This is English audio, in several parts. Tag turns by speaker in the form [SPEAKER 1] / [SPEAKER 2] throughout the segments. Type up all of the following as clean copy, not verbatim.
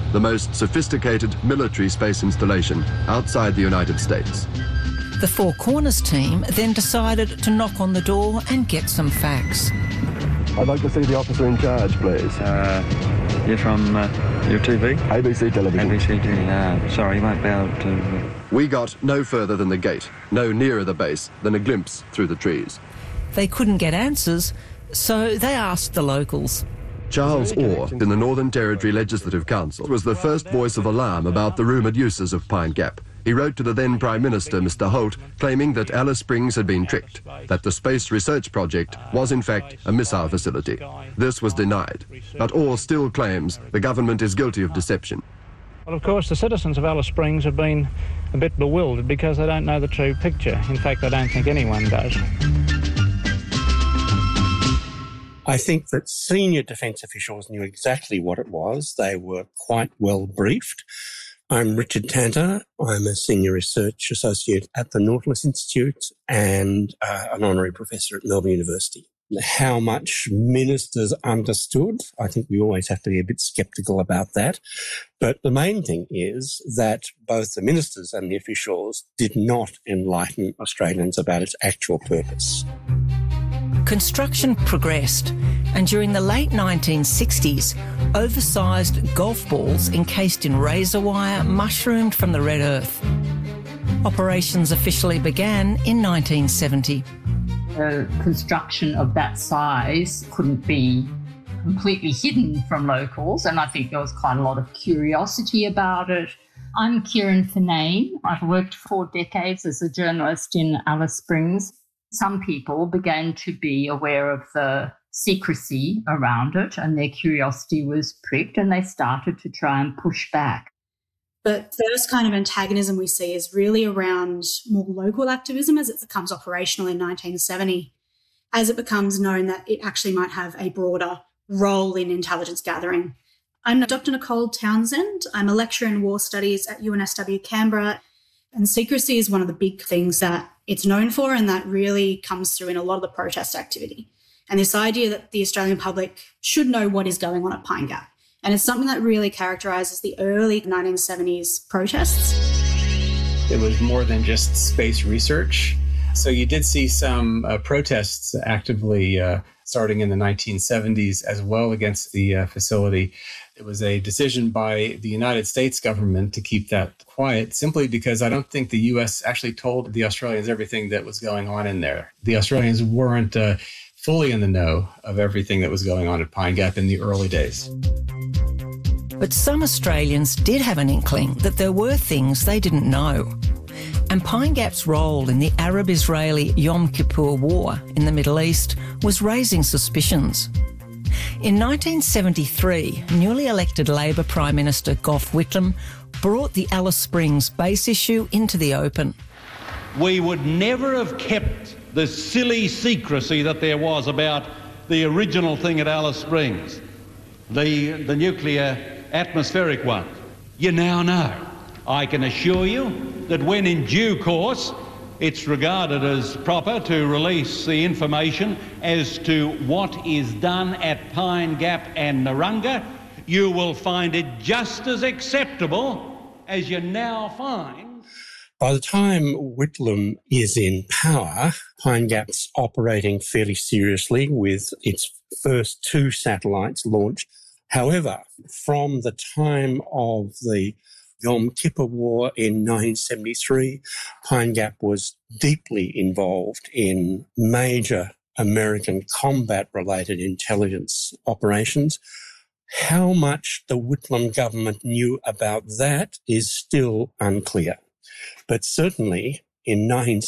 [SPEAKER 1] the most sophisticated military space installation outside the United States.
[SPEAKER 2] The Four Corners team then decided to knock on the door and get some facts.
[SPEAKER 1] I'd like to see the officer in charge, please.
[SPEAKER 3] You're from your TV?
[SPEAKER 1] ABC Television.
[SPEAKER 3] ABC, sorry, you won't be able to...
[SPEAKER 1] We got no further than the gate, no nearer the base than a glimpse through the trees.
[SPEAKER 2] They couldn't get answers, so they asked the locals.
[SPEAKER 1] Charles Orr, in the Northern Territory Legislative Council, was the first voice of alarm about the rumoured uses of Pine Gap. He wrote to the then Prime Minister, Mr Holt, claiming that Alice Springs had been tricked, that the Space Research Project was in fact a missile facility. This was denied, but Orr still claims the government is guilty of deception.
[SPEAKER 4] Well, of course, the citizens of Alice Springs have been a bit bewildered because they don't know the true picture. In fact, I don't think anyone does.
[SPEAKER 5] I think that senior defence officials knew exactly what it was. They were quite well briefed. I'm Richard Tanter. I'm a senior research associate at the Nautilus Institute and an honorary professor at Melbourne University. How much ministers understood, I think we always have to be a bit sceptical about that. But the main thing is that both the ministers and the officials did not enlighten Australians about its actual purpose.
[SPEAKER 2] Construction progressed, and during the late 1960s, oversized golf balls encased in razor wire mushroomed from the red earth. Operations officially began in 1970.
[SPEAKER 6] Construction of that size couldn't be completely hidden from locals, and I think there was quite a lot of curiosity about it. I'm Kieran Finane. I've worked for decades as a journalist in Alice Springs. Some people began to be aware of the secrecy around it, and their curiosity was pricked, and they started to try and push back.
[SPEAKER 7] The first kind of antagonism we see is really around more local activism as it becomes operational in 1970, as it becomes known that it actually might have a broader role in intelligence gathering. I'm Dr. Nicole Townsend. I'm a lecturer in war studies at UNSW Canberra, and secrecy is one of the big things that it's known for, and that really comes through in a lot of the protest activity. And this idea that the Australian public should know what is going on at Pine Gap. And it's something that really characterises the early 1970s protests.
[SPEAKER 8] It was more than just space research. So you did see some protests actively starting in the 1970s as well against the facility. It was a decision by the United States government to keep that quiet simply because I don't think the US actually told the Australians everything that was going on in there. The Australians weren't fully in the know of everything that was going on at Pine Gap in the early days.
[SPEAKER 2] But some Australians did have an inkling that there were things they didn't know. And Pine Gap's role in the Arab-Israeli Yom Kippur War in the Middle East was raising suspicions. In 1973, newly elected Labor Prime Minister Gough Whitlam brought the Alice Springs base issue into the open.
[SPEAKER 9] We would never have kept the silly secrecy that there was about the original thing at Alice Springs, the nuclear atmospheric one. You now know. I can assure you that when in due course it's regarded as proper to release the information as to what is done at Pine Gap and Narungga, you will find it just as acceptable as you now find.
[SPEAKER 5] By the time Whitlam is in power, Pine Gap's operating fairly seriously with its first 2 satellites launched. However, from the time of the Yom Kippur War in 1973, Pine Gap was deeply involved in major American combat-related intelligence operations. How much the Whitlam government knew about that is still unclear. But certainly in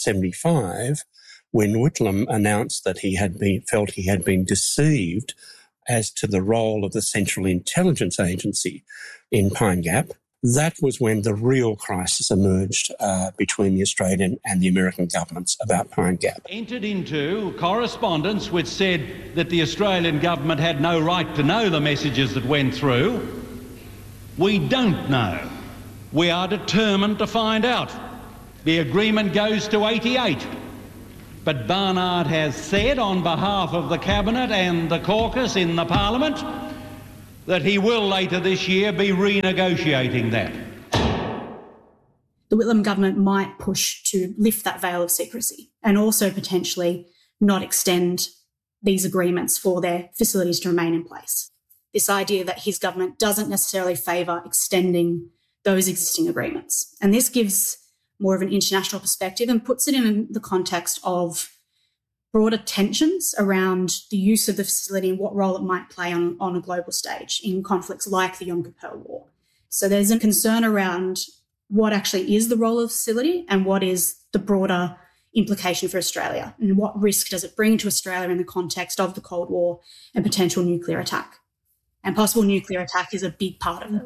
[SPEAKER 5] 1975, when Whitlam announced that he had been deceived as to the role of the Central Intelligence Agency in Pine Gap, that was when the real crisis emerged between the Australian and the American governments about Pine Gap.
[SPEAKER 9] Entered into correspondence which said that the Australian government had no right to know the messages that went through. We don't know. We are determined to find out. The agreement goes to 88. But Barnard has said on behalf of the Cabinet and the caucus in the Parliament that he will later this year be renegotiating that.
[SPEAKER 7] The Whitlam government might push to lift that veil of secrecy and also potentially not extend these agreements for their facilities to remain in place. This idea that his government doesn't necessarily favour extending those existing agreements. And this gives more of an international perspective and puts it in the context of broader tensions around the use of the facility and what role it might play on a global stage in conflicts like the Yom Kippur War. So there's a concern around what actually is the role of the facility and what is the broader implication for Australia and what risk does it bring to Australia in the context of the Cold War and potential nuclear attack. And possible nuclear attack is a big part of it.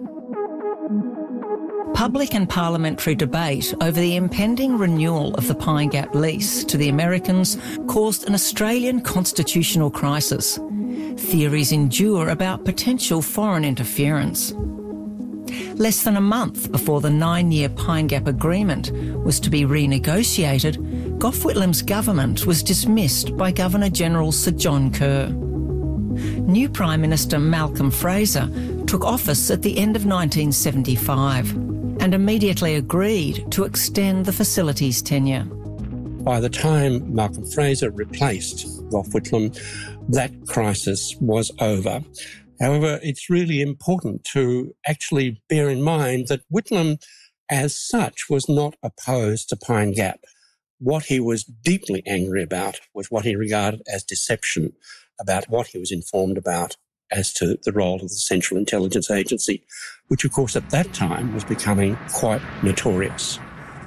[SPEAKER 2] Public and parliamentary debate over the impending renewal of the Pine Gap lease to the Americans caused an Australian constitutional crisis. Theories endure about potential foreign interference. Less than a month before the 9-year Pine Gap agreement was to be renegotiated, Gough Whitlam's government was dismissed by Governor-General Sir John Kerr. New Prime Minister Malcolm Fraser took office at the end of 1975 and immediately agreed to extend the facility's tenure.
[SPEAKER 5] By the time Malcolm Fraser replaced Gough Whitlam, that crisis was over. However, it's really important to actually bear in mind that Whitlam, as such, was not opposed to Pine Gap. What he was deeply angry about was what he regarded as deception about what he was informed about as to the role of the Central Intelligence Agency, which, of course, at that time was becoming quite notorious.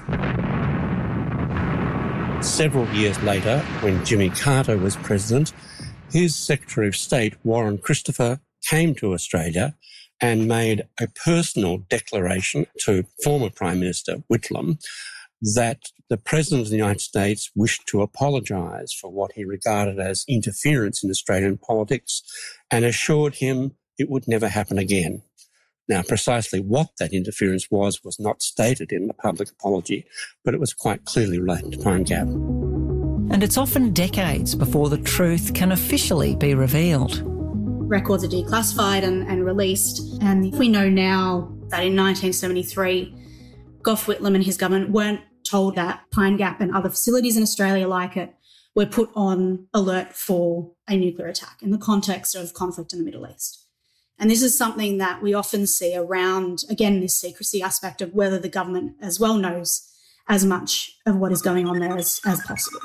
[SPEAKER 5] Several years later, when Jimmy Carter was president, his Secretary of State, Warren Christopher, came to Australia and made a personal declaration to former Prime Minister Whitlam that the President of the United States wished to apologise for what he regarded as interference in Australian politics and assured him it would never happen again. Now, precisely what that interference was not stated in the public apology, but it was quite clearly related to Pine Gap.
[SPEAKER 2] And it's often decades before the truth can officially be revealed.
[SPEAKER 7] Records are declassified and released, and we know now that in 1973, Gough Whitlam and his government weren't told that Pine Gap and other facilities in Australia like it were put on alert for a nuclear attack in the context of conflict in the Middle East. And this is something that we often see around, again, this secrecy aspect of whether the government as well knows as much of what is going on there as possible.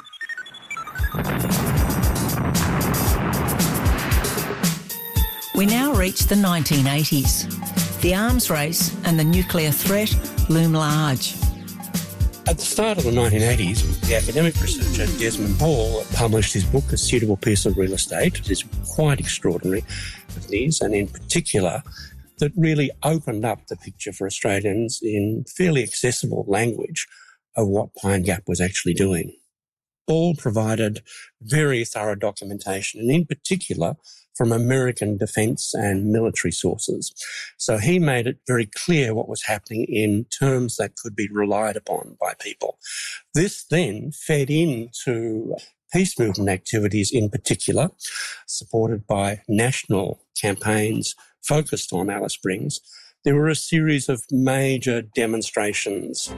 [SPEAKER 2] We now reach the 1980s. The arms race and the nuclear threat loom large.
[SPEAKER 5] At the start of the 1980s, the academic researcher Desmond Hall published his book, A Suitable Piece of Real Estate. It is quite extraordinary of these, and in particular, that really opened up the picture for Australians in fairly accessible language of what Pine Gap was actually doing. Hall provided very thorough documentation, and in particular from American defence and military sources. So he made it very clear what was happening in terms that could be relied upon by people. This then fed into peace movement activities in particular, supported by national campaigns focused on Alice Springs. There were a series of major demonstrations.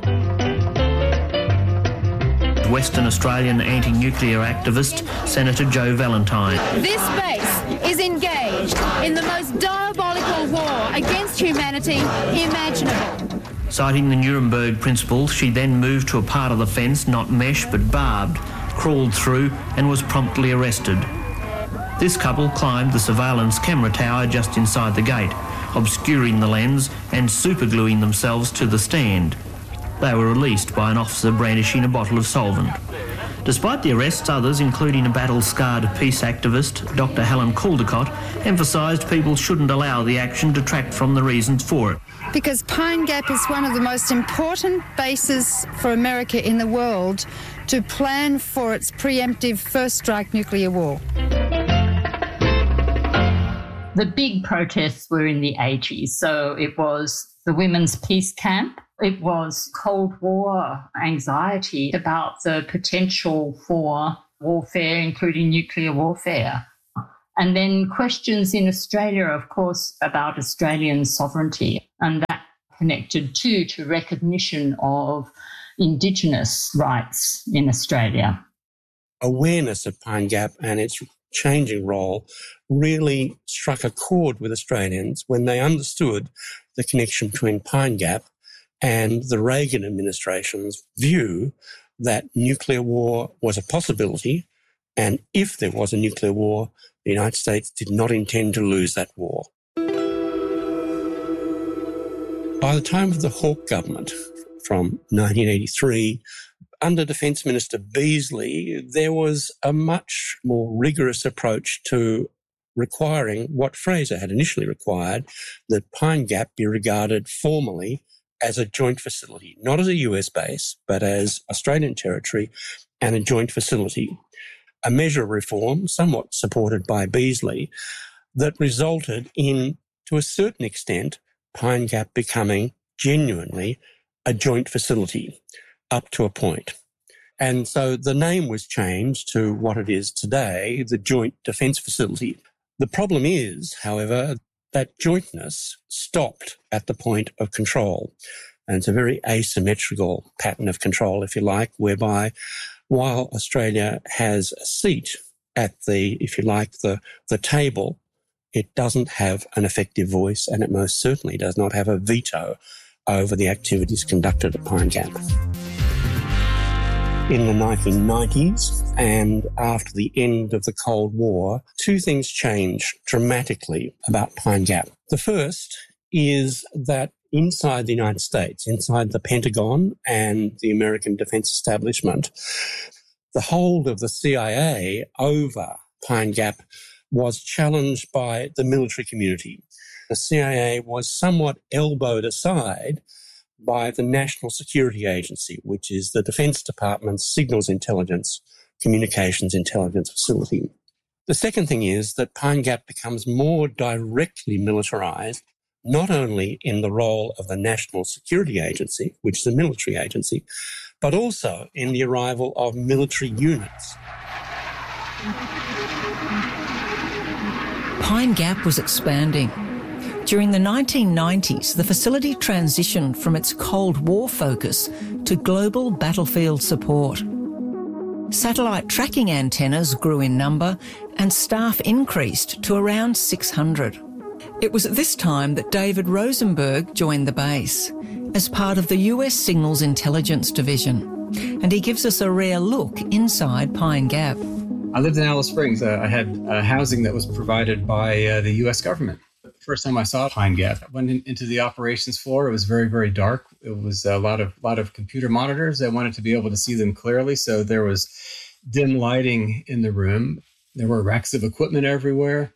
[SPEAKER 10] Western Australian anti-nuclear activist, Senator Joe Valentine.
[SPEAKER 11] This base is engaged in the most diabolical war against humanity imaginable.
[SPEAKER 10] Citing the Nuremberg principles, she then moved to a part of the fence not mesh but barbed, crawled through and was promptly arrested. This couple climbed the surveillance camera tower just inside the gate, obscuring the lens and supergluing themselves to the stand. They were released by an officer brandishing a bottle of solvent. Despite the arrests, others, including a battle-scarred peace activist, Dr. Helen Caldecott, emphasised people shouldn't allow the action to detract from the reasons for it.
[SPEAKER 11] Because Pine Gap is one of the most important bases for America in the world to plan for its preemptive first strike nuclear war.
[SPEAKER 6] The big protests were in the 80s. So it was the Women's Peace Camp. It was Cold War anxiety about the potential for warfare, including nuclear warfare. And then questions in Australia, of course, about Australian sovereignty, and that connected too to recognition of Indigenous rights in Australia.
[SPEAKER 5] Awareness of Pine Gap and its changing role really struck a chord with Australians when they understood the connection between Pine Gap and the Reagan administration's view that nuclear war was a possibility, and if there was a nuclear war, the United States did not intend to lose that war. By the time of the Hawke government, from 1983, under Defence Minister Beazley, there was a much more rigorous approach to requiring what Fraser had initially required, that Pine Gap be regarded formally as a joint facility, not as a US base, but as Australian territory and a joint facility. A measure of reform, somewhat supported by Beazley, that resulted in, to a certain extent, Pine Gap becoming genuinely a joint facility up to a point. And so the name was changed to what it is today, the Joint Defence Facility. The problem is, however, that jointness stopped at the point of control. And it's a very asymmetrical pattern of control, if you like, whereby while Australia has a seat at the, if you like, the table, it doesn't have an effective voice, and it most certainly does not have a veto over the activities conducted at Pine Gap. In the 1990s and after the end of the Cold War, two things changed dramatically about Pine Gap. The first is that inside the United States, inside the Pentagon and the American defense establishment, the hold of the CIA over Pine Gap was challenged by the military community. The CIA was somewhat elbowed aside by the National Security Agency, which is the Defense Department's signals intelligence, communications intelligence facility. The second thing is that Pine Gap becomes more directly militarized, not only in the role of the National Security Agency, which is a military agency, but also in the arrival of military units.
[SPEAKER 2] Pine Gap was expanding. During the 1990s, the facility transitioned from its Cold War focus to global battlefield support. Satellite tracking antennas grew in number and staff increased to around 600. It was at this time that David Rosenberg joined the base as part of the US Signals Intelligence Division, and he gives us a rare look inside Pine Gap.
[SPEAKER 8] I lived in Alice Springs. I had housing that was provided by the US government. The first time I saw Pine Gap, I went into the operations floor. It was very, very dark. It was a lot of computer monitors. I wanted to be able to see them clearly, so there was dim lighting in the room. There were racks of equipment everywhere.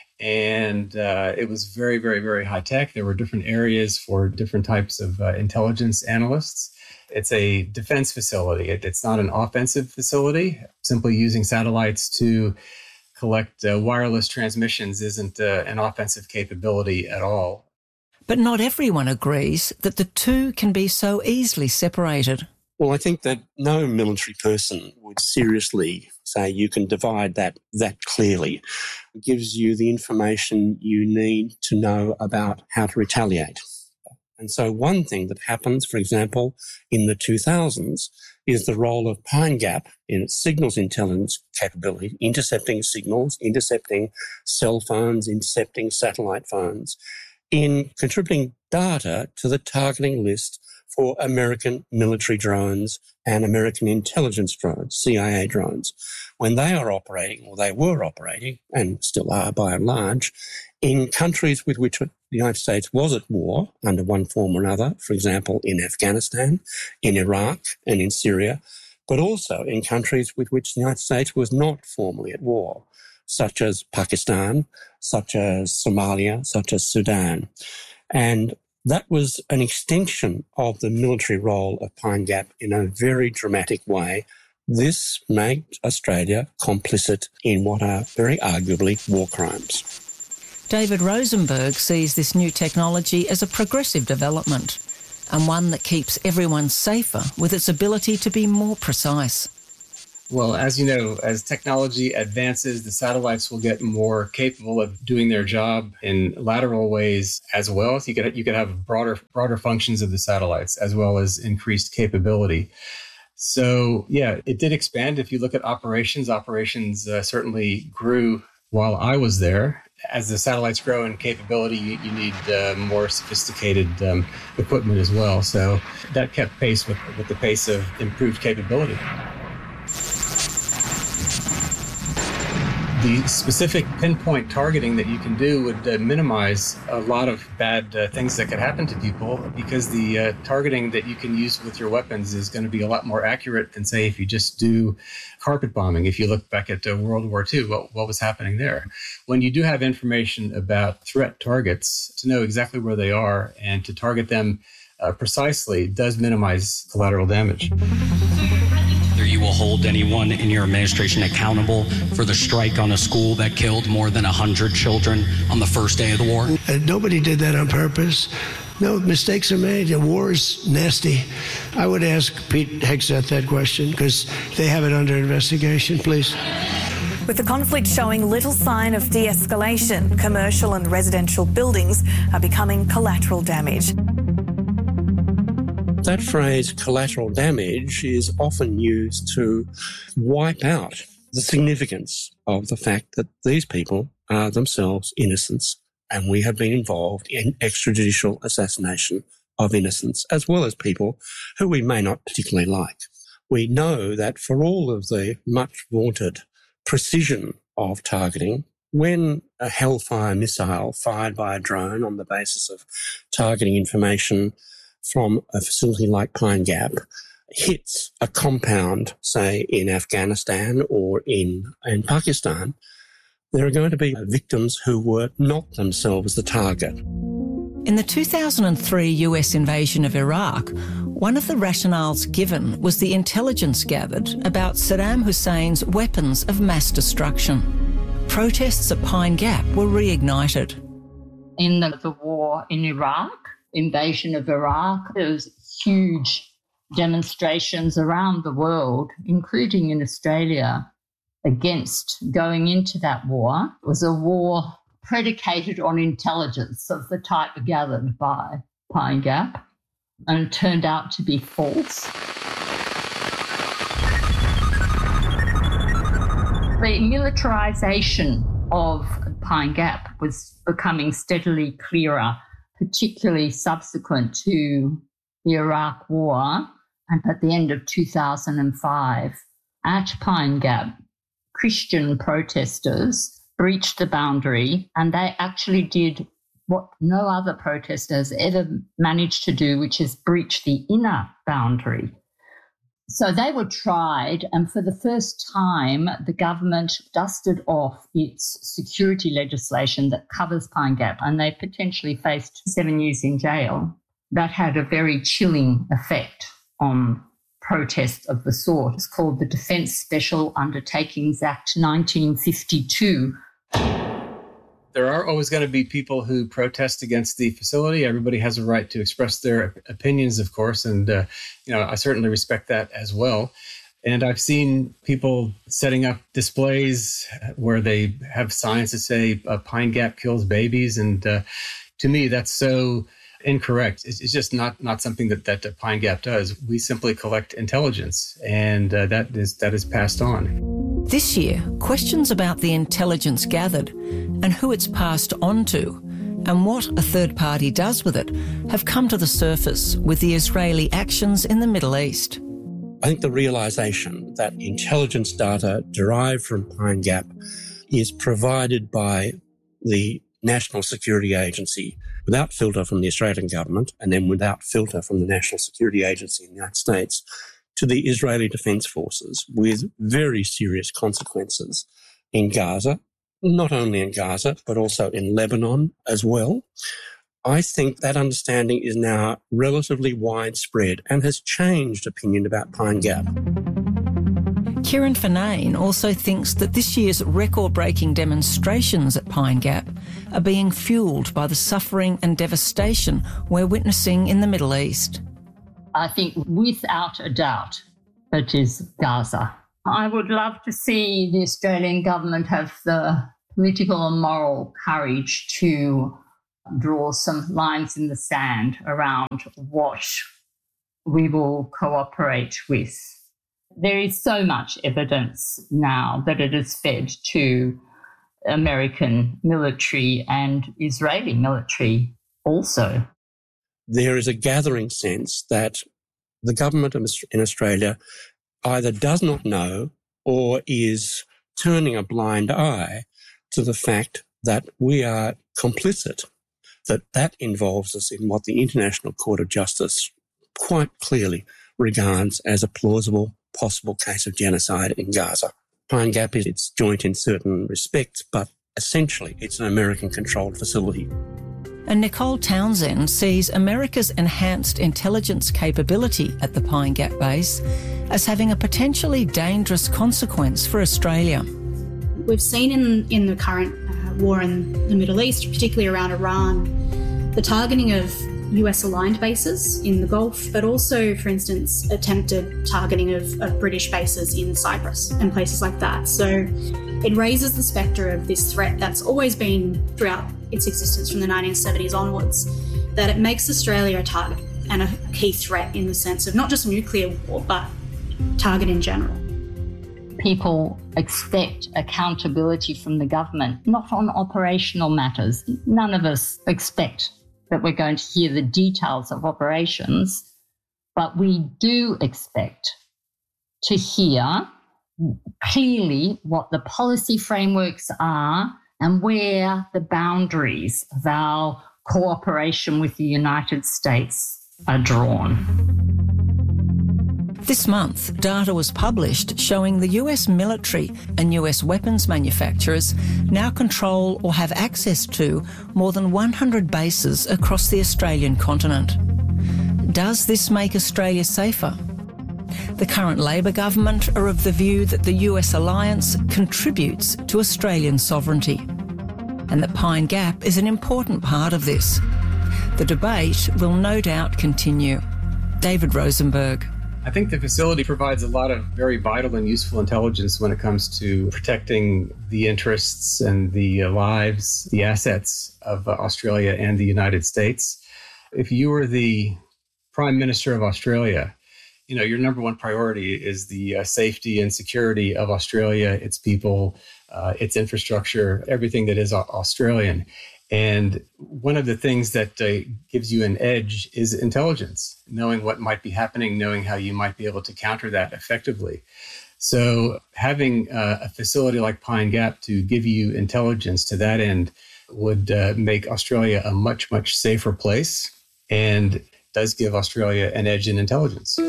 [SPEAKER 8] And it was very, very, very high tech. There were different areas for different types of intelligence analysts. It's a defense facility. It's not an offensive facility. Simply using satellites to collect wireless transmissions isn't an offensive capability at all.
[SPEAKER 2] But not everyone agrees that the two can be so easily separated.
[SPEAKER 5] Well, I think that no military person would seriously say you can divide that clearly. It gives you the information you need to know about how to retaliate. And so one thing that happens, for example, in the 2000s is the role of Pine Gap in its signals intelligence capability, intercepting signals, intercepting cell phones, intercepting satellite phones, in contributing data to the targeting list for American military drones and American intelligence drones, CIA drones, when they are operating, or they were operating, and still are by and large, in countries with which the United States was at war under one form or another, for example, in Afghanistan, in Iraq, and in Syria, but also in countries with which the United States was not formally at war, such as Pakistan, such as Somalia, such as Sudan. And that was an extension of the military role of Pine Gap in a very dramatic way. This made Australia complicit in what are very arguably war crimes.
[SPEAKER 2] David Rosenberg sees this new technology as a progressive development and one that keeps everyone safer with its ability to be more precise.
[SPEAKER 8] Well, as you know, as technology advances, the satellites will get more capable of doing their job in lateral ways as well. So you could have broader functions of the satellites as well as increased capability. So yeah, it did expand. If you look at operations certainly grew while I was there. As the satellites grow in capability, you need more sophisticated equipment as well. So that kept pace with the pace of improved capability. The specific pinpoint targeting that you can do would minimize a lot of bad things that could happen to people, because the targeting that you can use with your weapons is going to be a lot more accurate than, say, if you just do carpet bombing. If you look back at World War II, what was happening there? When you do have information about threat targets, to know exactly where they are and to target them precisely does minimize collateral damage.
[SPEAKER 12] You will hold anyone in your administration accountable for the strike on a school that killed more than 100 children on the first day of the war?
[SPEAKER 13] Nobody did that on purpose. No, mistakes are made. The war is nasty. I would ask Pete Hegseth that question because they have it under investigation, please.
[SPEAKER 14] With the conflict showing little sign of de-escalation, commercial and residential buildings are becoming collateral damage.
[SPEAKER 5] That phrase, collateral damage, is often used to wipe out the significance of the fact that these people are themselves innocents, and we have been involved in extrajudicial assassination of innocents, as well as people who we may not particularly like. We know that for all of the much vaunted precision of targeting, when a Hellfire missile fired by a drone on the basis of targeting information from a facility like Pine Gap hits a compound, say in Afghanistan or in Pakistan, there are going to be victims who were not themselves the target.
[SPEAKER 2] In the 2003 US invasion of Iraq, one of the rationales given was the intelligence gathered about Saddam Hussein's weapons of mass destruction. Protests at Pine Gap were reignited.
[SPEAKER 6] In the war in Iraq, invasion of Iraq, there was huge demonstrations around the world, including in Australia, against going into that war. It was a war predicated on intelligence of the type gathered by Pine Gap, and it turned out to be false. The militarization of Pine Gap was becoming steadily clearer, particularly subsequent to the Iraq War, and at the end of 2005, at Pine Gap, Christian protesters breached the boundary, and they actually did what no other protesters ever managed to do, which is breach the inner boundary. So they were tried, and for the first time, the government dusted off its security legislation that covers Pine Gap, and they potentially faced 7 years in jail. That had a very chilling effect on protests of the sort. It's called the Defence Special Undertakings Act 1952.
[SPEAKER 8] There are always going to be people who protest against the facility. Everybody has a right to express their opinions, of course, and I certainly respect that as well. And I've seen people setting up displays where they have signs that say Pine Gap kills babies, and to me, that's so incorrect. It's just not something that Pine Gap does. We simply collect intelligence, and that is passed on.
[SPEAKER 2] This year, questions about the intelligence gathered and who it's passed on to and what a third party does with it have come to the surface with the Israeli actions in the Middle East.
[SPEAKER 5] I think the realisation that intelligence data derived from Pine Gap is provided by the National Security Agency without filter from the Australian government, and then without filter from the National Security Agency in the United States, to the Israeli Defence Forces, with very serious consequences in Gaza, not only in Gaza, but also in Lebanon as well. I think that understanding is now relatively widespread and has changed opinion about Pine Gap.
[SPEAKER 2] Kieran Finane also thinks that this year's record-breaking demonstrations at Pine Gap are being fuelled by the suffering and devastation we're witnessing in the Middle East.
[SPEAKER 6] I think without a doubt it is Gaza. I would love to see the Australian government have the political and moral courage to draw some lines in the sand around what we will cooperate with. There is so much evidence now that it is fed to American military and Israeli military also.
[SPEAKER 5] There is a gathering sense that the government in Australia either does not know or is turning a blind eye to the fact that we are complicit, that involves us in what the International Court of Justice quite clearly regards as a plausible possible case of genocide in Gaza. Pine Gap is joint in certain respects, but essentially it's an American-controlled facility.
[SPEAKER 2] And Nicole Townsend sees America's enhanced intelligence capability at the Pine Gap base as having a potentially dangerous consequence for Australia.
[SPEAKER 7] We've seen in the current war in the Middle East, particularly around Iran, the targeting of US-aligned bases in the Gulf, but also, for instance, attempted targeting of British bases in Cyprus and places like that. So it raises the spectre of this threat that's always been throughout its existence from the 1970s onwards, that it makes Australia a target and a key threat in the sense of not just nuclear war, but target in general.
[SPEAKER 6] People expect accountability from the government, not on operational matters. None of us expect that we're going to hear the details of operations, but we do expect to hear clearly what the policy frameworks are and where the boundaries of our cooperation with the United States are drawn.
[SPEAKER 2] This month, data was published showing the US military and US weapons manufacturers now control or have access to more than 100 bases across the Australian continent. Does this make Australia safer? The current Labor government are of the view that the US alliance contributes to Australian sovereignty, and that Pine Gap is an important part of this. The debate will no doubt continue. David Rosenberg.
[SPEAKER 8] I think the facility provides a lot of very vital and useful intelligence when it comes to protecting the interests and the lives, the assets of Australia and the United States. If you were the Prime Minister of Australia, your number one priority is the safety and security of Australia, its people, its infrastructure, everything that is Australian. And one of the things that gives you an edge is intelligence, knowing what might be happening, knowing how you might be able to counter that effectively. So having a facility like Pine Gap to give you intelligence to that end would make Australia a much, much safer place and does give Australia an edge in intelligence.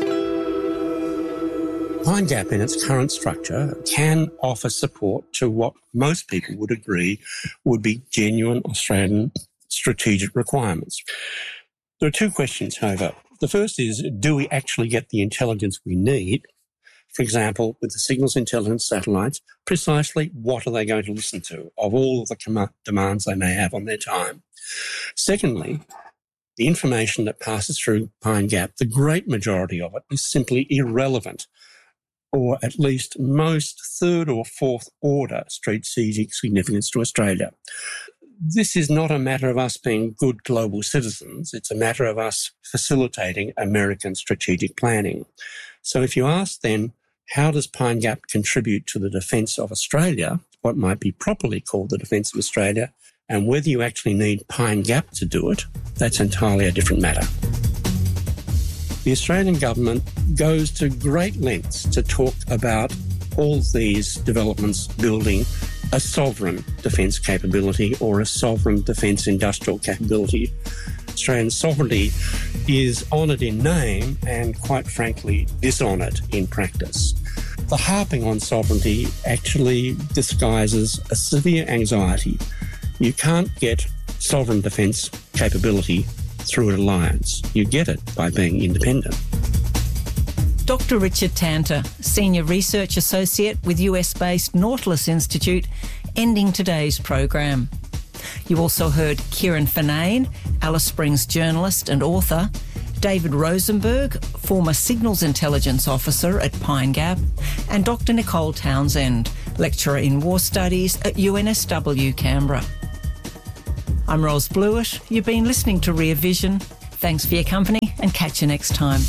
[SPEAKER 5] Pine Gap in its current structure can offer support to what most people would agree would be genuine Australian strategic requirements. There are two questions, however. The first is, do we actually get the intelligence we need? For example, with the signals intelligence satellites, precisely what are they going to listen to of all of the demands they may have on their time? Secondly, the information that passes through Pine Gap, the great majority of it is simply irrelevant, or at least most third or fourth order strategic significance to Australia. This is not a matter of us being good global citizens. It's a matter of us facilitating American strategic planning. So if you ask then, how does Pine Gap contribute to the defence of Australia, what might be properly called the defence of Australia, and whether you actually need Pine Gap to do it, that's entirely a different matter. The Australian government goes to great lengths to talk about all these developments building a sovereign defence capability or a sovereign defence industrial capability. Australian sovereignty is honoured in name and, quite frankly, dishonoured in practice. The harping on sovereignty actually disguises a severe anxiety. You can't get sovereign defence capability through an alliance. You get it by being independent.
[SPEAKER 2] Dr. Richard Tanter, Senior Research Associate with US-based Nautilus Institute, ending today's program. You also heard Kieran Finane, Alice Springs journalist and author, David Rosenberg, former Signals Intelligence Officer at Pine Gap, and Dr Nicole Townsend, lecturer in War Studies at UNSW Canberra. I'm Ros Blewett. You've been listening to Rear Vision. Thanks for your company and catch you next time.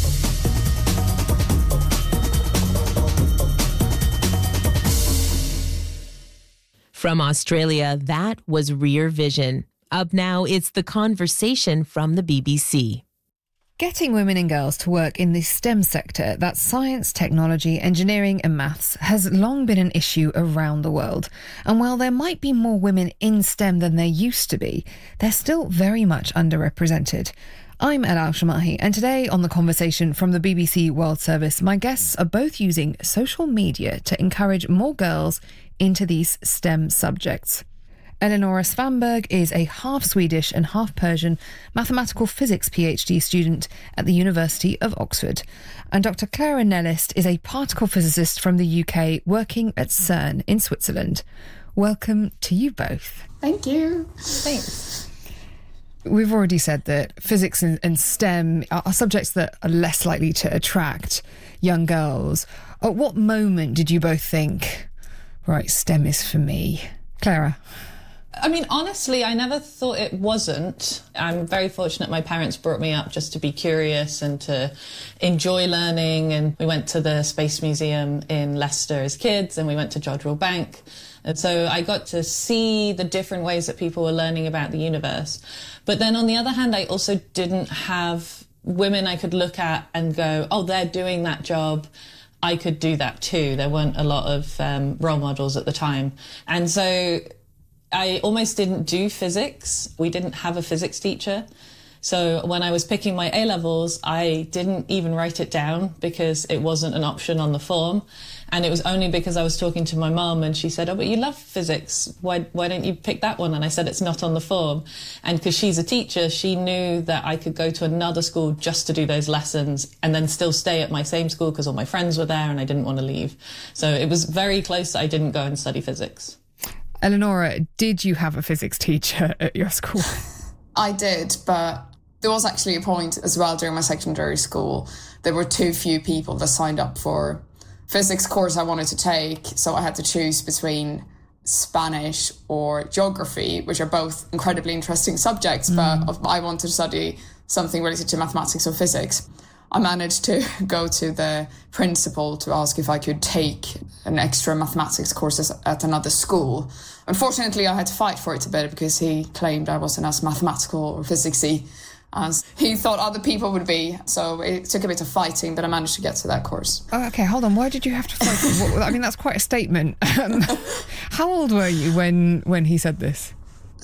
[SPEAKER 15] From Australia, that was Rear Vision. Up now, it's The Conversation from the BBC.
[SPEAKER 16] Getting women and girls to work in the STEM sector, that's science, technology, engineering and maths, has long been an issue around the world. And while there might be more women in STEM than there used to be, they're still very much underrepresented. I'm Ella Al-Shamahi, and today on The Conversation from the BBC World Service, my guests are both using social media to encourage more girls into these STEM subjects. Eleonora Svanberg is a half Swedish and half Persian mathematical physics PhD student at the University of Oxford. And Dr. Clara Nellist is a particle physicist from the UK working at CERN in Switzerland. Welcome to you both.
[SPEAKER 17] Thank you. Thanks.
[SPEAKER 16] We've already said that physics and STEM are subjects that are less likely to attract young girls. At what moment did you both think, right, STEM is for me? Clara?
[SPEAKER 17] I mean, honestly, I never thought it wasn't. I'm very fortunate my parents brought me up just to be curious and to enjoy learning. And we went to the Space Museum in Leicester as kids, and we went to Jodrell Bank. And so I got to see the different ways that people were learning about the universe. But then on the other hand, I also didn't have women I could look at and go, oh, they're doing that job. I could do that too. There weren't a lot of role models at the time. And so I almost didn't do physics. We didn't have a physics teacher. So when I was picking my A-levels, I didn't even write it down because it wasn't an option on the form. And it was only because I was talking to my mum and she said, oh, but you love physics. Why don't you pick that one? And I said, it's not on the form. And because she's a teacher, she knew that I could go to another school just to do those lessons and then still stay at my same school because all my friends were there and I didn't want to leave. So it was very close that I didn't go and study physics.
[SPEAKER 16] Eleonora, did you have a physics teacher at your school?
[SPEAKER 18] I did, but there was actually a point as well during my secondary school. There were too few people that signed up for physics course I wanted to take, so I had to choose between Spanish or geography, which are both incredibly interesting subjects, but I wanted to study something related to mathematics or physics. I managed to go to the principal to ask if I could take an extra mathematics course at another school. Unfortunately, I had to fight for it a bit because he claimed I wasn't as mathematical or physicsy as he thought other people would be. So it took a bit of fighting, but I managed to get to that course.
[SPEAKER 16] Oh, okay, hold on. Why did you have to fight? I mean, that's quite a statement. How old were you when he said this?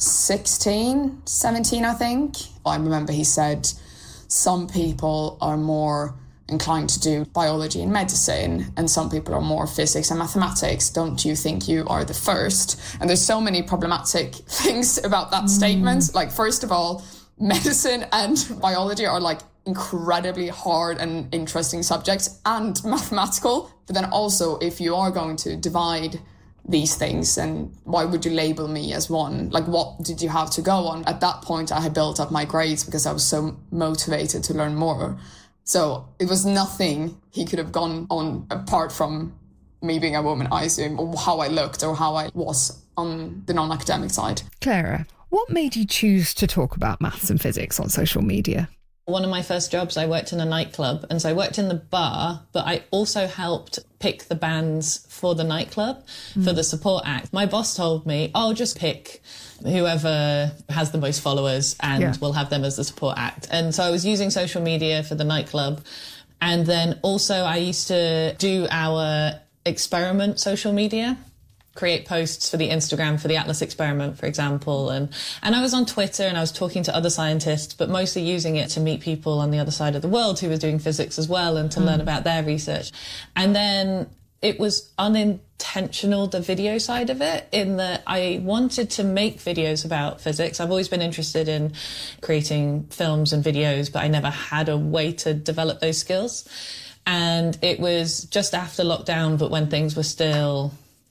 [SPEAKER 18] 16, 17, I think. I remember he said, some people are more inclined to do biology and medicine, and some people are more physics and mathematics. Don't you think you are the first? And there's so many problematic things about that statement. Like, first of all, medicine and biology are like incredibly hard and interesting subjects and mathematical. But then also, if you are going to divide these things, and why would you label me as one? Like, what did you have to go on? At that point, I had built up my grades because I was so motivated to learn more. So it was nothing he could have gone on apart from me being a woman, I assume, or how I looked or how I was on the non-academic side.
[SPEAKER 16] Clara, what made you choose to talk about maths and physics on social media?
[SPEAKER 17] One of my first jobs, I worked in a nightclub, and so I worked in the bar, but I also helped pick the bands for the nightclub, for the support act. My boss told me, oh, just pick whoever has the most followers and we'll have them as the support act. And so I was using social media for the nightclub. And then also I used to do our experiment social media, create posts for the Instagram for the Atlas experiment, for example. And I was on Twitter and I was talking to other scientists, but mostly using it to meet people on the other side of the world who were doing physics as well and to learn about their research. And then it was unintentional, the video side of it, in that I wanted to make videos about physics. I've always been interested in creating films and videos, but I never had a way to develop those skills. And it was just after lockdown, but when things were still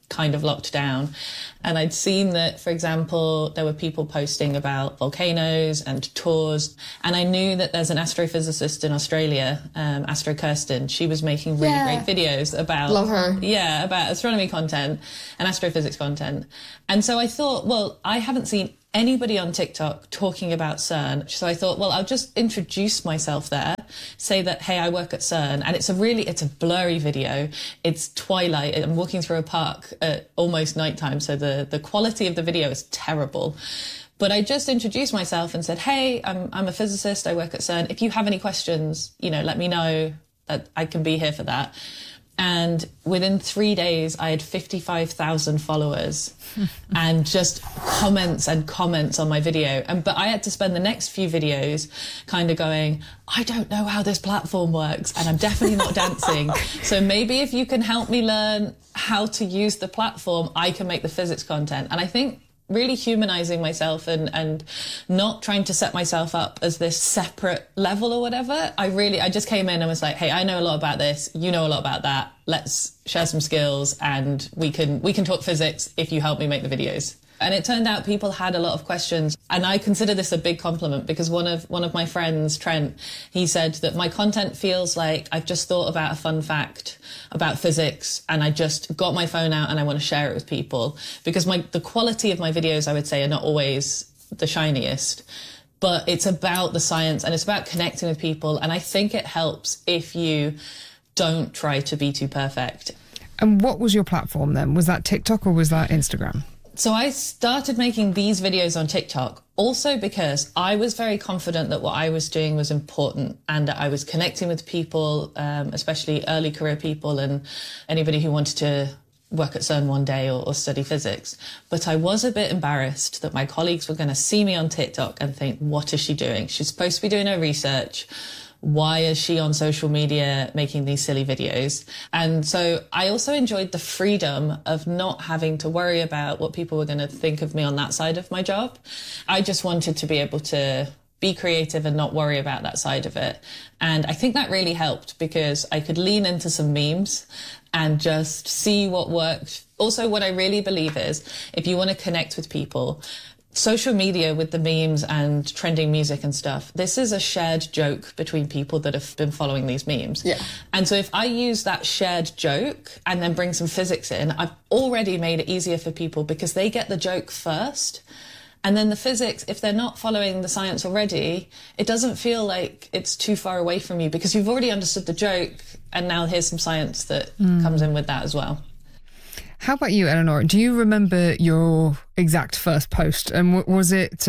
[SPEAKER 17] kind of locked down. And I'd seen that, for example, there were people posting about volcanoes and tours. And I knew that there's an astrophysicist in Australia, Astro Kirsten. She was making really great videos about...
[SPEAKER 18] Love her.
[SPEAKER 17] Yeah, about astronomy content and astrophysics content. And so I thought, well, I haven't seen anybody on TikTok talking about CERN. So I thought, well, I'll just introduce myself there, say that, hey, I work at CERN. And it's a blurry video. It's twilight. I'm walking through a park at almost nighttime. So the quality of the video is terrible. But I just introduced myself and said, hey, I'm a physicist. I work at CERN. If you have any questions, let me know that I can be here for that. And within 3 days, I had 55,000 followers and just comments and comments on my video. But I had to spend the next few videos kind of going, I don't know how this platform works and I'm definitely not dancing. So maybe if you can help me learn how to use the platform, I can make the physics content. And I think really humanizing myself and not trying to set myself up as this separate level or whatever. I just came in and was like, hey, I know a lot about this. You know a lot about that. Let's share some skills and we can talk physics if you help me make the videos. And it turned out people had a lot of questions. And I consider this a big compliment because one of my friends, Trent, he said that my content feels like I've just thought about a fun fact about physics and I just got my phone out and I want to share it with people. Because the quality of my videos, I would say, are not always the shiniest. But it's about the science and it's about connecting with people. And I think it helps if you don't try to be too perfect.
[SPEAKER 16] And what was your platform then? Was that TikTok or was that Instagram?
[SPEAKER 17] So I started making these videos on TikTok also because I was very confident that what I was doing was important and that I was connecting with people, especially early career people and anybody who wanted to work at CERN one day or study physics. But I was a bit embarrassed that my colleagues were going to see me on TikTok and think, what is she doing? She's supposed to be doing her research. Why is she on social media making these silly videos? And so I also enjoyed the freedom of not having to worry about what people were going to think of me on that side of my job. I just wanted to be able to be creative and not worry about that side of it. And I think that really helped because I could lean into some memes and just see what worked. Also, what I really believe is if you want to connect with people, social media with the memes and trending music and stuff, this is a shared joke between people that have been following these memes.
[SPEAKER 18] Yeah.
[SPEAKER 17] And so if I use that shared joke and then bring some physics in, I've already made it easier for people because they get the joke first. And then the physics, if they're not following the science already, it doesn't feel like it's too far away from you because you've already understood the joke and now here's some science that comes in with that as well.
[SPEAKER 16] How about you, Eleanor? Do you remember your exact first post? And was it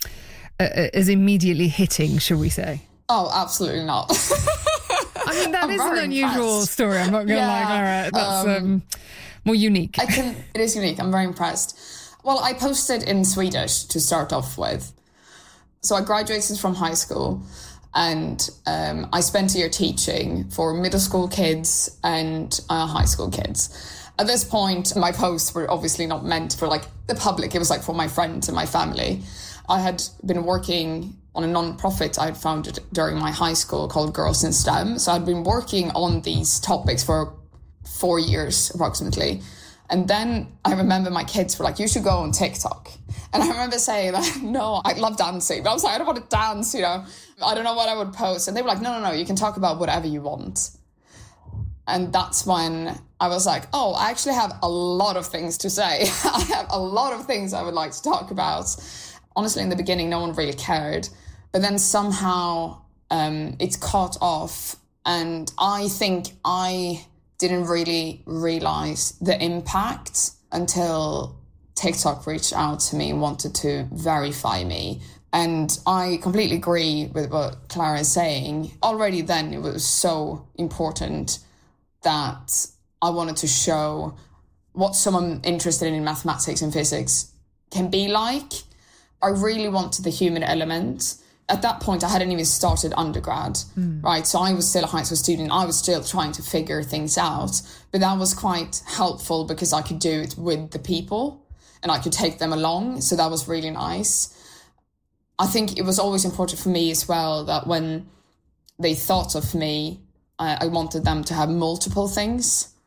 [SPEAKER 16] as immediately hitting, shall we say?
[SPEAKER 18] Oh, absolutely not.
[SPEAKER 16] I mean, that is an unusual story. I'm not going to lie. All right, that's more unique.
[SPEAKER 18] It is unique. I'm very impressed. Well, I posted in Swedish to start off with. So I graduated from high school and I spent a year teaching for middle school kids and high school kids. At this point, my posts were obviously not meant for the public. It was for my friends and my family. I had been working on a non-profit I had founded during my high school called Girls in STEM. So I'd been working on these topics for 4 years approximately. And then I remember my kids were like, you should go on TikTok. And I remember saying that, no, I love dancing. But I was like, I don't want to dance, I don't know what I would post. And they were like, no, you can talk about whatever you want. And that's when I was like, oh, I actually have a lot of things to say. I have a lot of things I would like to talk about. Honestly, in the beginning, no one really cared. But then somehow it's caught off. And I think I didn't really realize the impact until TikTok reached out to me and wanted to verify me. And I completely agree with what Clara is saying. Already then, it was so important that I wanted to show what someone interested in mathematics and physics can be like. I really wanted the human element. At that point, I hadn't even started undergrad, right? So I was still a high school student. I was still trying to figure things out. But that was quite helpful because I could do it with the people and I could take them along. So that was really nice. I think it was always important for me as well that when they thought of me, I wanted them to have multiple things.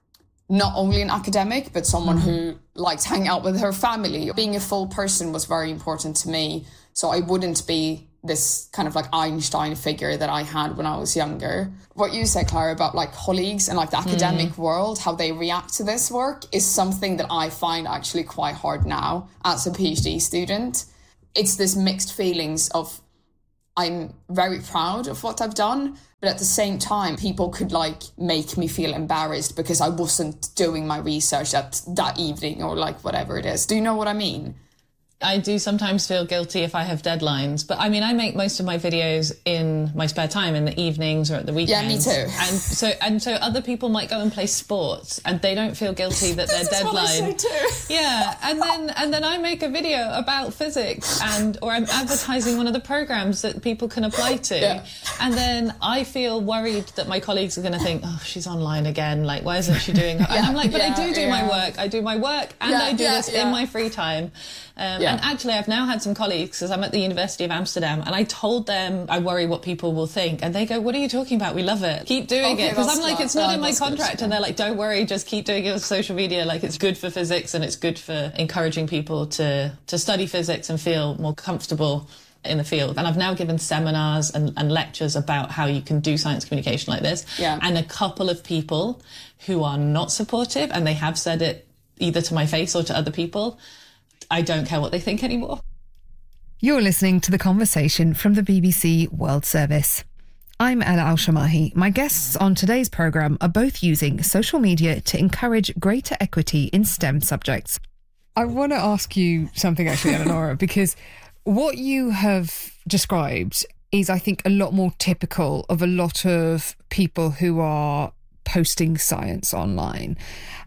[SPEAKER 18] not only an academic, but someone who liked hanging out with her family. Being a full person was very important to me. So I wouldn't be this kind of like Einstein figure that I had when I was younger. What you said, Clara, about like colleagues and like the academic world, how they react to this work is something that I find actually quite hard now as a PhD student. It's this mixed feelings of I'm very proud of what I've done, but at the same time, people could like make me feel embarrassed because I wasn't doing my research that evening or like whatever it is. Do you know what I mean?
[SPEAKER 17] I do sometimes feel guilty if I have deadlines, but I mean, I make most of my videos in my spare time in the evenings or at the weekends.
[SPEAKER 18] Yeah, me too.
[SPEAKER 17] And so other people might go and play sports and they don't feel guilty that their deadline.
[SPEAKER 18] What I say too.
[SPEAKER 17] Yeah, and then I make a video about physics or I'm advertising one of the programs that people can apply to. Yeah. And then I feel worried that my colleagues are going to think, oh, she's online again. Like, why isn't she doing it? And I'm like, but I do my work. I do my work and I do this in my free time. And actually, I've now had some colleagues, because I'm at the University of Amsterdam, and I told them I worry what people will think. And they go, what are you talking about? We love it. Keep doing it. Because I'm like, it's not in my contract. And they're like, don't worry, just keep doing it on social media. Like, it's good for physics and it's good for encouraging people to study physics and feel more comfortable in the field. And I've now given seminars and lectures about how you can do science communication like this. Yeah. And a couple of people who are not supportive, and they have said it either to my face or to other people, I don't care what they think anymore.
[SPEAKER 16] You're listening to The Conversation from the BBC World Service. I'm Ella Al-Shamahi. My guests on today's programme are both using social media to encourage greater equity in STEM subjects. I want to ask you something actually, Eleonora, because what you have described is, I think, a lot more typical of a lot of people who are posting science online.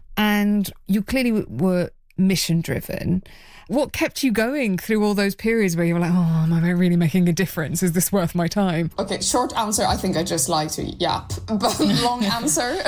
[SPEAKER 16] And you clearly were mission-driven. What kept you going through all those periods where you were like, oh, am I really making a difference? Is this worth my time?
[SPEAKER 18] Okay, short answer, I think I just like to yap. But long answer...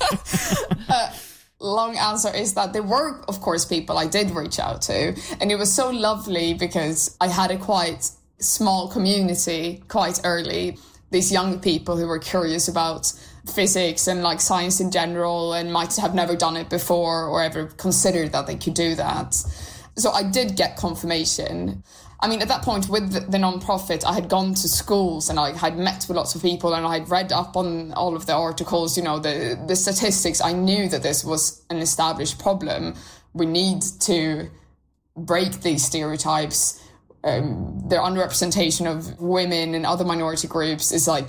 [SPEAKER 18] long answer is that there were, of course, people I did reach out to. And it was so lovely because I had a quite small community quite early. These young people who were curious about physics and like science in general and might have never done it before or ever considered that they could do that. So I did get confirmation. I mean, at that point with the non-profit, I had gone to schools and I had met with lots of people and I had read up on all of the articles, you know, the statistics. I knew that this was an established problem. We need to break these stereotypes. The underrepresentation of women and other minority groups is like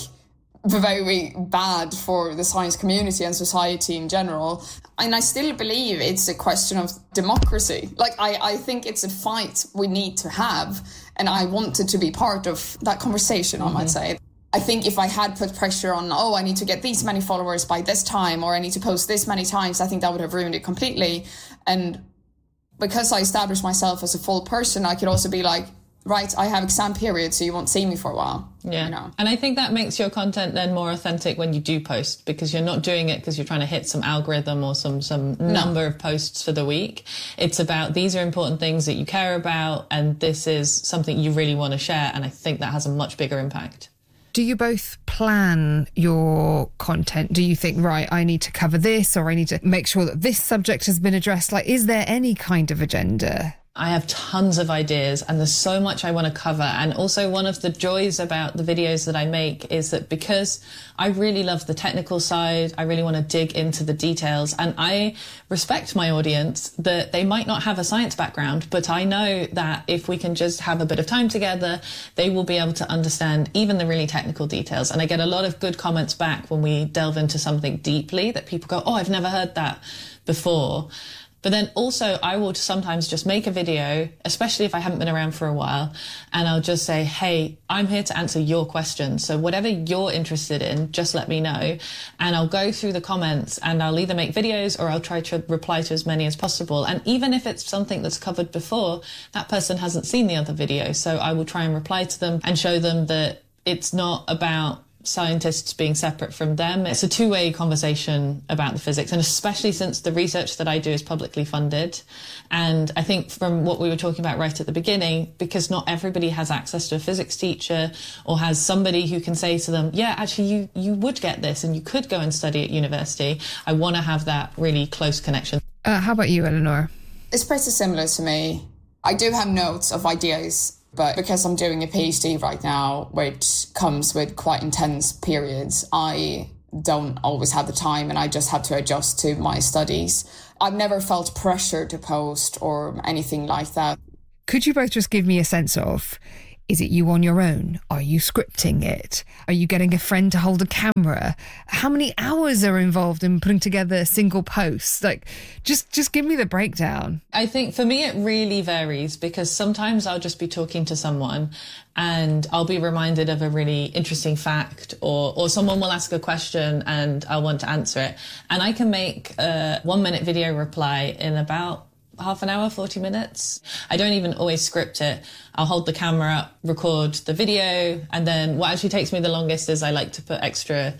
[SPEAKER 18] very bad for the science community and society in general. And I still believe it's a question of democracy. Like, I think it's a fight we need to have. And I wanted to be part of that conversation, I might say. I think if I had put pressure on, I need to get these many followers by this time, or I need to post this many times, I think that would have ruined it completely. And because I established myself as a full person, I could also be like, right, I have exam period, so you won't see me for a while.
[SPEAKER 17] Yeah. You know? And I think that makes your content then more authentic when you do post, because you're not doing it because you're trying to hit some algorithm or some number of posts for the week. It's about, these are important things that you care about, and this is something you really want to share. And I think that has a much bigger impact.
[SPEAKER 16] Do you both plan your content? Do you think, right, I need to cover this, or I need to make sure that this subject has been addressed? Like, is there any kind of agenda?
[SPEAKER 17] I have tons of ideas and there's so much I want to cover. And also one of the joys about the videos that I make is that because I really love the technical side, I really want to dig into the details, and I respect my audience that they might not have a science background, but I know that if we can just have a bit of time together, they will be able to understand even the really technical details. And I get a lot of good comments back when we delve into something deeply that people go, oh, I've never heard that before. But then also I will sometimes just make a video, especially if I haven't been around for a while, and I'll just say, hey, I'm here to answer your questions. So whatever you're interested in, just let me know. And I'll go through the comments and I'll either make videos or I'll try to reply to as many as possible. And even if it's something that's covered before, that person hasn't seen the other video. So I will try and reply to them and show them that it's not about scientists being separate from them. It's a two-way conversation about the physics, and especially since the research that I do is publicly funded. And I think from what we were talking about right at the beginning, because not everybody has access to a physics teacher or has somebody who can say to them, yeah, actually, you would get this and you could go and study at university. I want to have that really close connection.
[SPEAKER 16] How about you, Eleanor?
[SPEAKER 18] It's pretty similar to me. I do have notes of ideas, but because I'm doing a PhD right now, which comes with quite intense periods, I don't always have the time and I just have to adjust to my studies. I've never felt pressure to post or anything like that.
[SPEAKER 16] Could you both just give me a sense of, is it you on your own? Are you scripting it? Are you getting a friend to hold a camera? How many hours are involved in putting together a single post? Like, just give me the breakdown.
[SPEAKER 17] I think for me, it really varies, because sometimes I'll just be talking to someone and I'll be reminded of a really interesting fact, or someone will ask a question and I'll want to answer it. And I can make a 1-minute video reply in about half an hour, 40 minutes. I don't even always script it. I'll hold the camera up, record the video, and then what actually takes me the longest is I like to put extra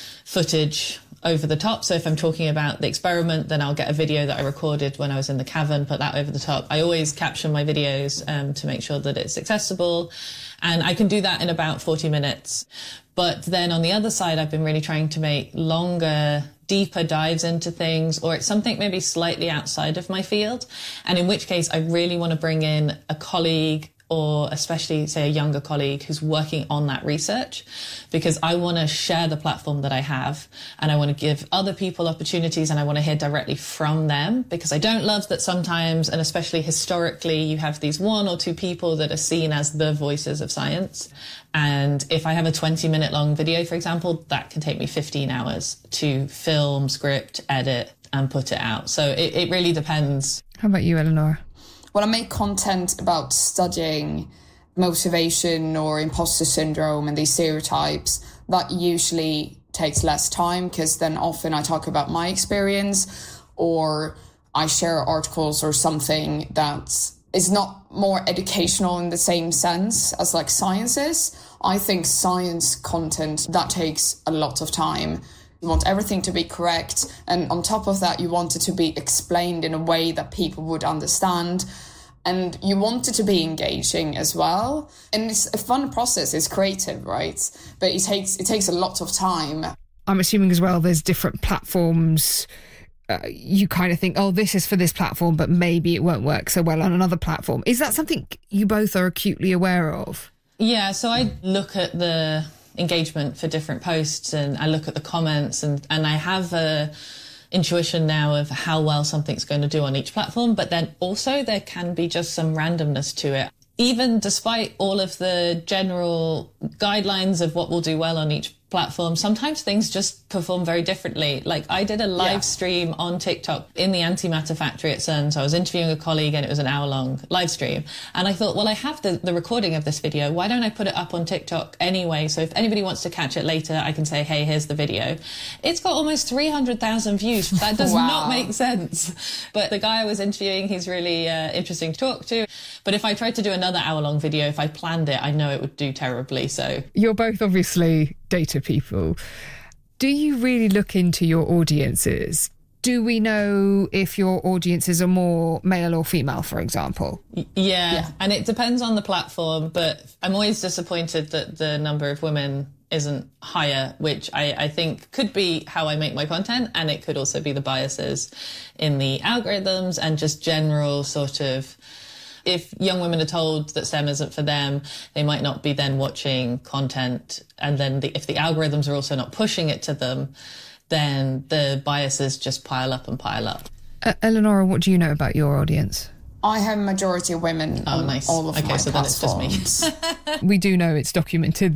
[SPEAKER 17] footage over the top. So if I'm talking about the experiment, then I'll get a video that I recorded when I was in the cavern, put that over the top. I always caption my videos to make sure that it's accessible, and I can do that in about 40 minutes. But then on the other side, I've been really trying to make longer, deeper dives into things, or it's something maybe slightly outside of my field. And in which case I really want to bring in a colleague, or especially say a younger colleague who's working on that research, because I want to share the platform that I have and I want to give other people opportunities, and I want to hear directly from them, because I don't love that sometimes, and especially historically, you have these 1 or 2 people that are seen as the voices of science. And if I have a 20-minute long video, for example, that can take me 15 hours to film, script, edit and put it out. So it really depends.
[SPEAKER 16] How about you, Eleanor?
[SPEAKER 18] When I make content about studying motivation or imposter syndrome and these stereotypes, that usually takes less time, because then often I talk about my experience, or I share articles or something that is not more educational in the same sense as like science is. I think science content, that takes a lot of time. You want everything to be correct. And on top of that, you want it to be explained in a way that people would understand. And you want it to be engaging as well. And it's a fun process. It's creative, right? But it takes a lot of time.
[SPEAKER 16] I'm assuming as well there's different platforms. You kind of think, oh, this is for this platform, but maybe it won't work so well on another platform. Is that something you both are acutely aware of?
[SPEAKER 17] Yeah, so I look at the engagement for different posts and I look at the comments, and I have a intuition now of how well something's going to do on each platform, but then also there can be just some randomness to it. Even despite all of the general guidelines of what will do well on each platform, sometimes things just perform very differently. Like I did a live stream on TikTok in the antimatter factory at CERN. So I was interviewing a colleague and it was an hour-long live stream. And I thought, well, I have the recording of this video. Why don't I put it up on TikTok anyway? So if anybody wants to catch it later, I can say, hey, here's the video. It's got almost 300,000 views. That does not make sense. But the guy I was interviewing, he's really interesting to talk to. But if I tried to do another hour-long video, if I planned it, I know it would do terribly. So
[SPEAKER 16] you're both obviously data people. Do you really look into your audiences? Do we know if your audiences are more male or female, for example?
[SPEAKER 17] Yeah, and it depends on the platform, but I'm always disappointed that the number of women isn't higher, which I think could be how I make my content, and it could also be the biases in the algorithms and just general sort of, if young women are told that STEM isn't for them, they might not be then watching content. And then if the algorithms are also not pushing it to them, then the biases just pile up and pile up.
[SPEAKER 16] Eleonora, what do you know about your audience?
[SPEAKER 18] I have a majority of women on all of my platforms. Then it's just
[SPEAKER 16] me. We do know it's documented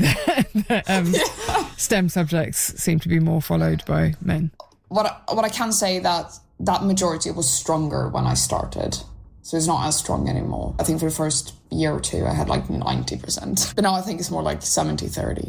[SPEAKER 16] that STEM subjects seem to be more followed by men.
[SPEAKER 18] What I can say that majority was stronger when I started. So it's not as strong anymore. I think for the first year or two, I had like 90%. But now I think it's more like 70-30.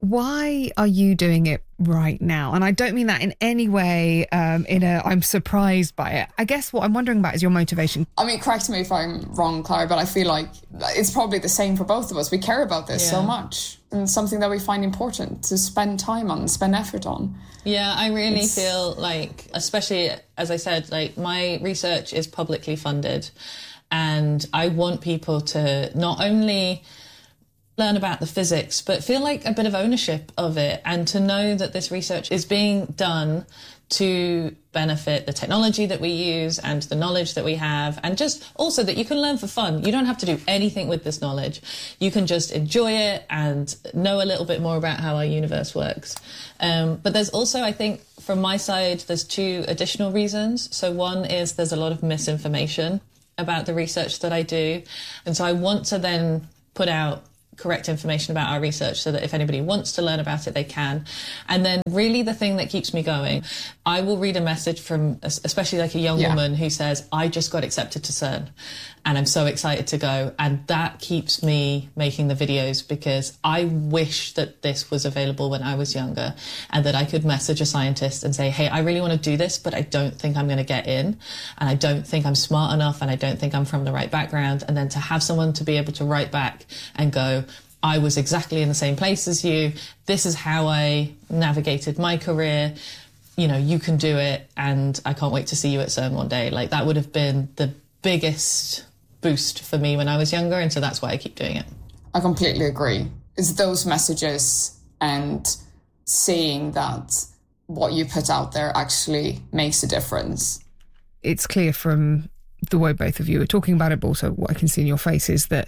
[SPEAKER 16] Why are you doing it right now? And I don't mean that in any way I'm surprised by it. I guess what I'm wondering about is your motivation.
[SPEAKER 18] I mean, correct me if I'm wrong, Clara, but I feel like it's probably the same for both of us. We care about this so much, and something that we find important to spend time on, spend effort on.
[SPEAKER 17] Yeah, I really feel like, especially, as I said, like my research is publicly funded, and I want people to not only learn about the physics, but feel like a bit of ownership of it, and to know that this research is being done to benefit the technology that we use and the knowledge that we have, and just also that you can learn for fun. You don't have to do anything with this knowledge. You can just enjoy it and know a little bit more about how our universe works. But there's also, I think, from my side, there's two additional reasons. So one is there's a lot of misinformation about the research that I do. And so I want to then put out correct information about our research so that if anybody wants to learn about it, they can. And then really the thing that keeps me going, I will read a message from especially like a young woman who says, I just got accepted to CERN and I'm so excited to go. And that keeps me making the videos, because I wish that this was available when I was younger, and that I could message a scientist and say, hey, I really want to do this, but I don't think I'm going to get in, and I don't think I'm smart enough, and I don't think I'm from the right background. And then to have someone to be able to write back and go, I was exactly in the same place as you. This is how I navigated my career. You know, you can do it, and I can't wait to see you at CERN one day. Like, that would have been the biggest boost for me when I was younger, and so that's why I keep doing it.
[SPEAKER 18] I completely agree. It's those messages and seeing that what you put out there actually makes a difference.
[SPEAKER 16] It's clear from the way both of you are talking about it, but also what I can see in your face is that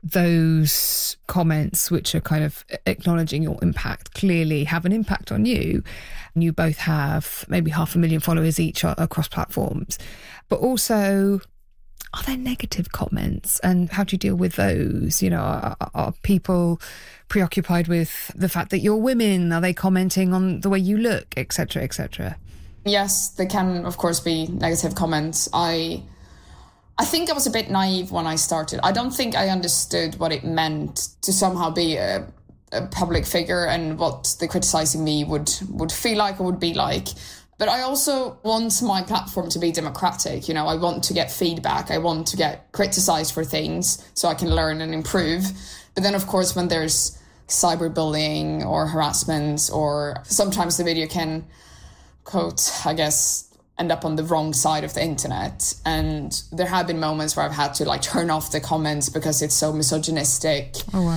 [SPEAKER 16] those comments, which are kind of acknowledging your impact, clearly have an impact on you. And you both have maybe 500,000 followers each across platforms. But also, are there negative comments, and how do you deal with those? You know, are people preoccupied with the fact that you're women? Are they commenting on the way you look, etc., etc.?
[SPEAKER 18] Yes, there can, of course, be negative comments. I think I was a bit naive when I started. I don't think I understood what it meant to somehow be a public figure and what the criticizing me would feel like or would be like. But I also want my platform to be democratic. You know, I want to get feedback. I want to get criticized for things so I can learn and improve. But then, of course, when there's cyberbullying or harassment, or sometimes the video can, quote, I guess, end up on the wrong side of the internet. And there have been moments where I've had to like turn off the comments because it's so misogynistic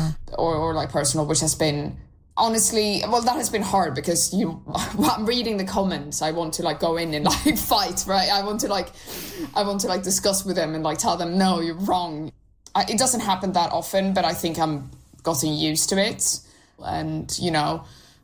[SPEAKER 18] or like personal, which has been honestly, well, that has been hard, because I'm reading the comments. I want to like go in and like fight, right? I want to like discuss with them and like tell them, no, you're wrong. It doesn't happen that often, but I think I'm gotten used to it. And, you know,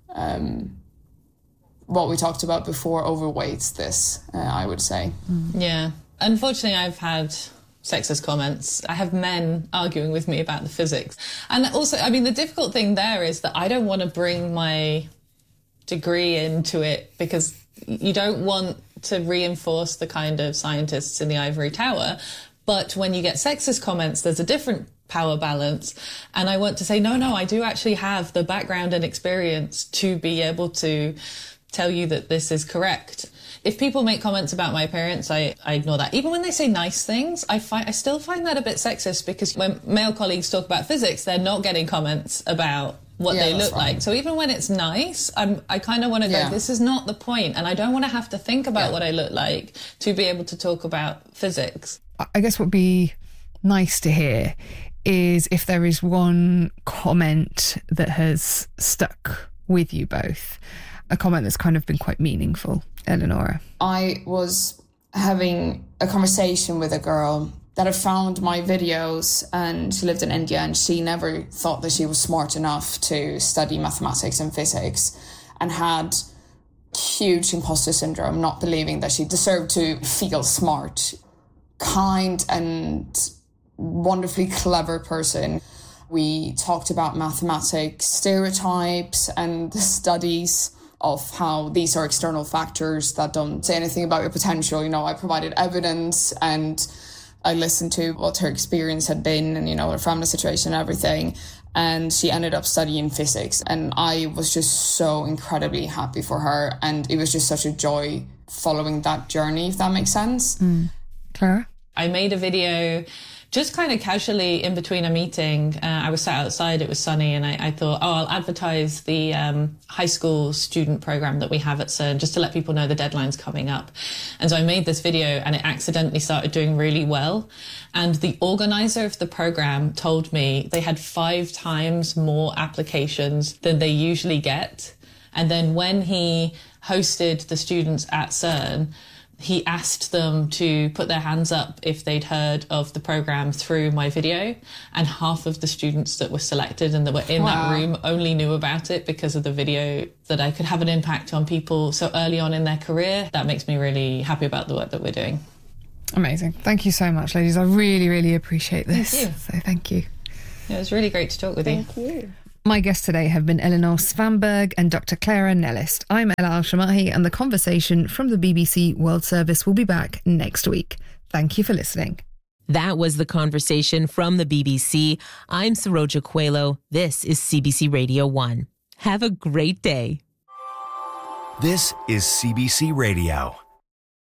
[SPEAKER 18] what we talked about before overweights this, I would say.
[SPEAKER 17] Yeah. Unfortunately, I've had sexist comments. I have men arguing with me about the physics. And also, I mean, the difficult thing there is that I don't want to bring my degree into it, because you don't want to reinforce the kind of scientists in the ivory tower. But when you get sexist comments, there's a different power balance. And I want to say, no, I do actually have the background and experience to be able to tell you that this is correct. If people make comments about my appearance, I ignore that. Even when they say nice things, I still find that a bit sexist, because when male colleagues talk about physics, they're not getting comments about what they look like. So even when it's nice, I kind of want to go, this is not the point, and I don't want to have to think about what I look like to be able to talk about physics.
[SPEAKER 16] I guess what would be nice to hear is if there is one comment that has stuck with you both, a comment that's kind of been quite meaningful. Eleonora.
[SPEAKER 18] I was having a conversation with a girl that had found my videos, and she lived in India, and she never thought that she was smart enough to study mathematics and physics, and had huge imposter syndrome, not believing that she deserved to feel smart. Kind and wonderfully clever person. We talked about mathematics, stereotypes, and the studies of how these are external factors that don't say anything about your potential. You know, I provided evidence, and I listened to what her experience had been, and, you know, her family situation and everything. and she ended up studying physics. And I was just so incredibly happy for her. And it was just such a joy following that journey, if that makes sense.
[SPEAKER 16] Clara?
[SPEAKER 17] I made a video just kind of casually in between a meeting. I was sat outside, it was sunny, and I thought, I'll advertise the high school student program that we have at CERN just to let people know the deadline's coming up. And so I made this video and it accidentally started doing really well. And the organizer of the program told me they had 5 times more applications than they usually get. And then when he hosted the students at CERN, he asked them to put their hands up if they'd heard of the program through my video, and half of the students that were selected and that were in that room only knew about it because of the video, that I could have an impact on people so early on in their career. That makes me really happy about the work that we're doing.
[SPEAKER 16] Amazing. Thank you so much, ladies. I really, really appreciate this.
[SPEAKER 17] Thank you.
[SPEAKER 16] So thank you.
[SPEAKER 17] It was really great to talk with you.
[SPEAKER 19] Thank you.
[SPEAKER 16] My guests today have been Eleanor Svanberg and Dr. Clara Nellist. I'm Ella Al-Shamahi, and the conversation from the BBC World Service will be back next week. Thank you for listening.
[SPEAKER 15] That was the conversation from the BBC. I'm Saroja Coelho. This is CBC Radio 1. Have a great day.
[SPEAKER 20] This is CBC Radio.